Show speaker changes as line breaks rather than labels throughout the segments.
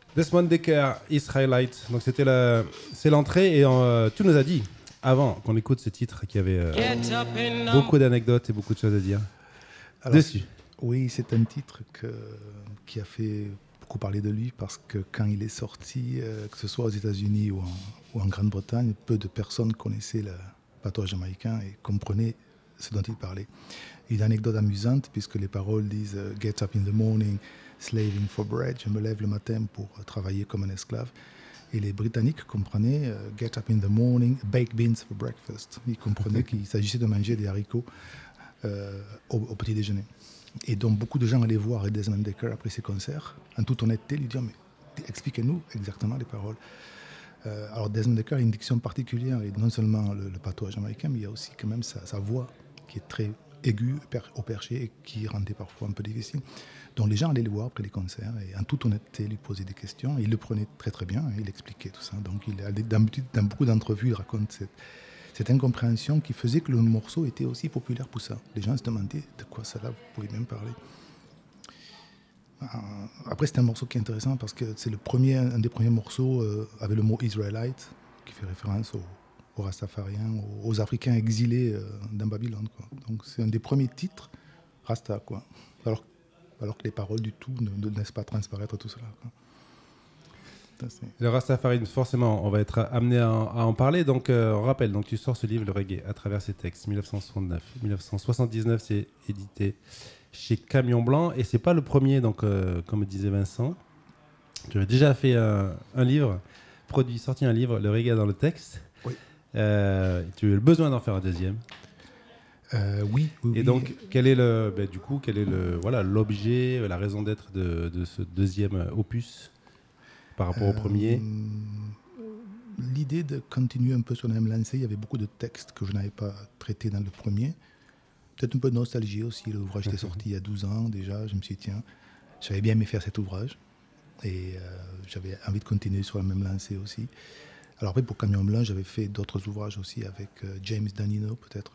Desmond Dekker, Israelite. Donc c'est l'entrée et tu nous as dit avant qu'on écoute ce titre qu'il y avait beaucoup d'anecdotes et beaucoup de choses à dire dessus.
Oui, c'est un titre qui a fait beaucoup parler de lui parce que quand il est sorti, que ce soit aux États-Unis ou en Grande-Bretagne, peu de personnes connaissaient le patois jamaïcain et comprenaient ce dont il parlait. Une anecdote amusante puisque les paroles disent « Get up in the morning, slaving for bread », je me lève le matin pour travailler comme un esclave. Et les Britanniques comprenaient « Get up in the morning, bake beans for breakfast ». Ils comprenaient qu'il s'agissait de manger des haricots au petit déjeuner. Et donc beaucoup de gens allaient voir Desmond Dekker après ses concerts, en toute honnêteté, lui dire « Mais expliquez-nous exactement les paroles ». Alors Desmond Dekker a une diction particulière, et non seulement le patois jamaïcain, mais il y a aussi quand même sa voix qui est très aiguë au perché et qui rendait parfois un peu difficile. Donc les gens allaient le voir après les concerts et en toute honnêteté lui posaient des questions. Et il le prenait très très bien, et il expliquait tout ça. Donc dans beaucoup d'entrevues, il raconte cette incompréhension qui faisait que le morceau était aussi populaire pour ça. Les gens se demandaient de quoi ça là, vous pouvez même parler. Après, c'est un morceau qui est intéressant parce que c'est un des premiers morceaux avec le mot Israelite, qui fait référence aux Rastafariens, aux Africains exilés dans Babylone, quoi. Donc c'est un des premiers titres Rasta, quoi. Alors que les paroles du tout ne laissent pas transparaître tout cela, quoi.
Le Rastafari, forcément, on va être amené à en parler. Donc, on rappelle, donc, tu sors ce livre, Le Reggae, à travers ses textes, 1969. 1979, c'est édité chez Camion Blanc. Et c'est pas le premier, donc, comme disait Vincent. Tu as déjà fait un livre, sorti un livre, Le Reggae dans le texte.
Oui.
Tu as eu le besoin d'en faire un deuxième.
Oui.
Et donc, quel est l'objet, la raison d'être de ce deuxième opus par rapport au premier?
L'idée de continuer un peu sur la même lancée, il y avait beaucoup de textes que je n'avais pas traités dans le premier. Peut-être un peu de nostalgie aussi. L'ouvrage était sorti il y a 12 ans déjà. Je me suis dit, tiens, j'avais bien aimé faire cet ouvrage. Et j'avais envie de continuer sur la même lancée aussi. Alors après, pour Camion Blanc, j'avais fait d'autres ouvrages aussi avec James Danino, peut-être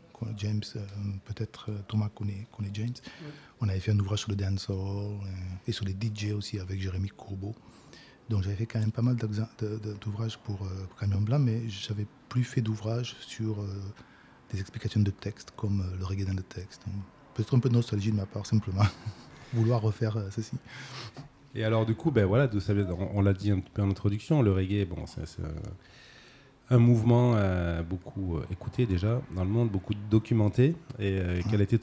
Thomas connaît James. Oui. On avait fait un ouvrage sur le dancehall et sur les DJ aussi avec Jérémy Courbeau. Donc j'avais fait quand même pas mal d'ouvrages pour Camion Blanc, mais j'avais plus fait d'ouvrages sur des explications de texte comme le reggae dans le texte. Donc, peut-être un peu de nostalgie de ma part, simplement. Vouloir refaire ceci.
Et alors du coup, on l'a dit un peu en introduction, le reggae, c'est un mouvement beaucoup écouté déjà dans le monde, beaucoup documenté. Et quelle a été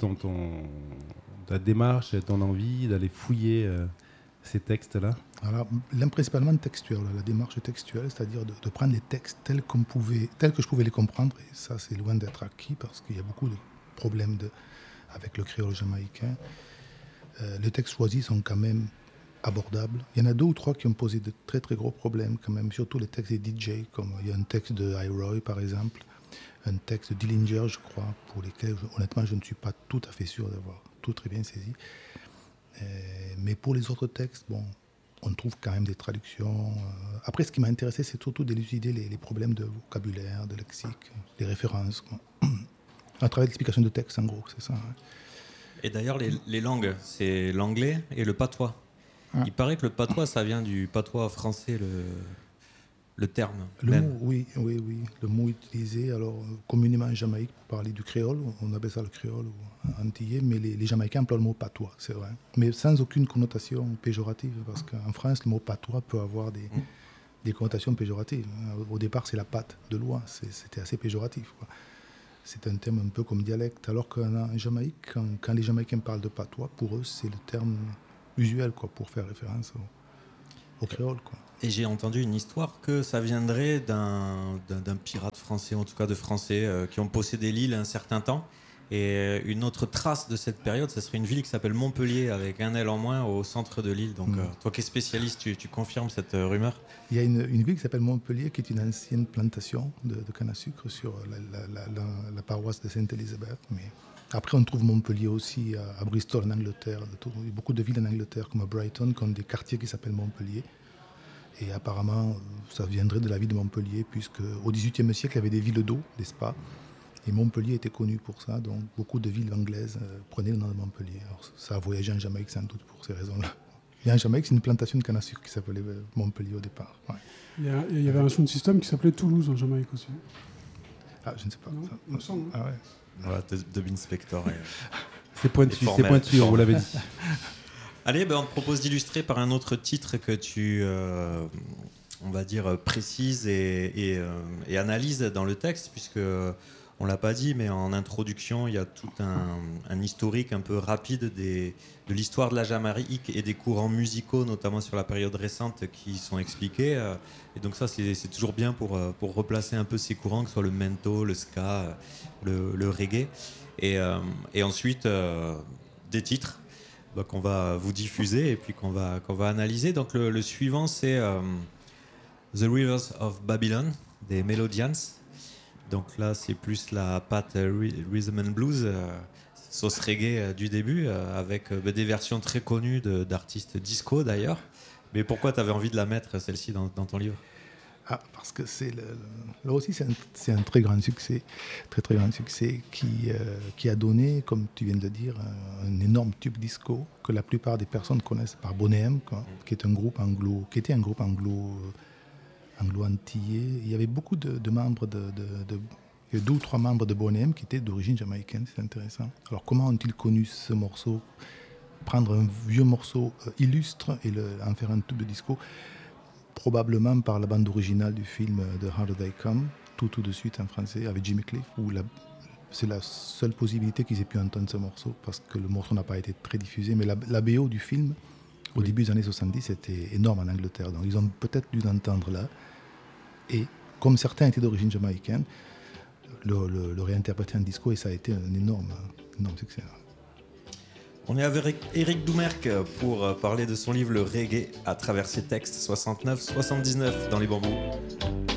ta démarche, ton envie d'aller fouiller ces textes-là?
Alors, principalement textuel, la démarche textuelle, c'est-à-dire de prendre les textes tels que je pouvais les comprendre. Et ça, c'est loin d'être acquis parce qu'il y a beaucoup de problèmes avec le créole jamaïcain. Les textes choisis sont quand même abordables. Il y en a 2 ou 3 qui ont posé de très très gros problèmes quand même, surtout les textes des DJ, comme il y a un texte de Iroy par exemple, un texte de Dillinger je crois, pour lesquels honnêtement je ne suis pas tout à fait sûr d'avoir tout très bien saisi. Mais pour les autres textes, on trouve quand même des traductions. Après, ce qui m'a intéressé, c'est surtout d'élucider les problèmes de vocabulaire, de lexique, les références, quoi. À travers l'explication de texte en gros, c'est ça. Hein.
Et d'ailleurs, les langues, c'est l'anglais et le patois. Ah. Il paraît que le patois, ça vient du patois français, le terme.
Le mot, oui. Le mot utilisé, alors communément en Jamaïque, pour parler du créole, on appelle ça le créole ou antillais, mais les Jamaïcains emploient le mot patois, c'est vrai. Mais sans aucune connotation péjorative, parce qu'en France, le mot patois peut avoir des connotations péjoratives. Au départ, c'est la patte de l'oie, c'était assez péjoratif, quoi. C'est un terme un peu comme dialecte, alors qu'en Jamaïque, quand les Jamaïcains parlent de patois, pour eux, c'est le terme usuel, quoi, pour faire référence au créole, quoi.
Et j'ai entendu une histoire que ça viendrait d'un pirate français, en tout cas de Français, qui ont possédé l'île un certain temps. Et une autre trace de cette période, ce serait une ville qui s'appelle Montpellier, avec un L en moins au centre de l'île. Donc toi qui es spécialiste, tu confirmes cette rumeur?
Il y a une ville qui s'appelle Montpellier, qui est une ancienne plantation de canne à sucre sur la paroisse de Sainte-Élisabeth. Mais après, on trouve Montpellier aussi à Bristol, en Angleterre. Il y a beaucoup de villes en Angleterre, comme à Brighton, qui ont des quartiers qui s'appellent Montpellier. Et apparemment, ça viendrait de la ville de Montpellier, puisque au XVIIIe siècle, il y avait des villes d'eau, des spas. Et Montpellier était connu pour ça, donc beaucoup de villes anglaises prenaient le nom de Montpellier. Alors, ça a voyagé en Jamaïque sans doute pour ces raisons-là. Et en Jamaïque, c'est une plantation de canne à sucre qui s'appelait Montpellier au départ. Ouais.
Il y avait un sound system qui s'appelait Toulouse en Jamaïque aussi.
Ah, je ne sais pas.
Non,
Ça.
il me semble.
Ah ouais.
Voilà, Dub Inspector.
C'est pointu, on vous l'avait dit.
Allez, on te propose d'illustrer par un autre titre que tu, on va dire, précises et analyses dans le texte, puisque on l'a pas dit, mais en introduction, il y a tout un historique un peu rapide de l'histoire de la Jamaïque et des courants musicaux, notamment sur la période récente, qui sont expliqués. Et donc ça, c'est toujours bien pour replacer un peu ces courants, que ce soit le mento, le ska, le reggae. Et ensuite, des titres qu'on va vous diffuser et puis qu'on va analyser. Donc le suivant, c'est The Rivers of Babylon, des Melodians. Donc là, c'est plus la patte rhythm and blues, sauce reggae du début, avec des versions très connues d'artistes disco d'ailleurs. Mais pourquoi tu avais envie de la mettre, celle-ci, dans ton livre ?
Ah, parce que là aussi, c'est un très grand succès, très grand succès qui a donné, comme tu viens de le dire, un énorme tube disco que la plupart des personnes connaissent par Boney M, qui était un groupe anglo-antillais. Il y avait beaucoup de membres il y a 2 ou 3 membres de Boney M qui étaient d'origine jamaïcaine, c'est intéressant. Alors comment ont-ils connu ce morceau ? Prendre un vieux morceau illustre et en faire un tube de disco, probablement par la bande originale du film The Harder They Come, tout de suite en français, avec Jimmy Cliff, où c'est la seule possibilité qu'ils aient pu entendre ce morceau, parce que le morceau n'a pas été très diffusé, mais la BO du film, au début des années 70, était énorme en Angleterre, donc ils ont peut-être dû l'entendre là, et comme certains étaient d'origine jamaïcaine, le réinterpréter en disco, et ça a été un énorme succès.
On est avec Eric Doumerc pour parler de son livre Le Reggae à travers ses textes 69-79 dans les bambous.